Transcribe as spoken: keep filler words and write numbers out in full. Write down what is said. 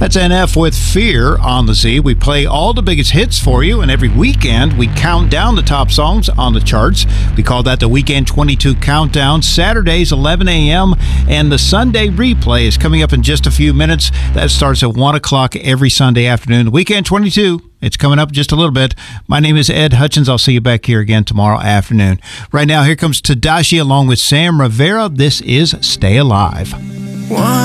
That's N F with Fear on the Z. We play all the biggest hits for you, and every weekend we count down the top songs on the charts. We call that the Weekend twenty-two Countdown. Saturdays, eleven a.m., and the Sunday replay is coming up in just a few minutes. That starts at one o'clock every Sunday afternoon. The Weekend twenty-two, it's coming up just a little bit. My name is Ed Hutchins. I'll see you back here again tomorrow afternoon. Right now, here comes Tadashi along with Sam Rivera. This is Stay Alive. One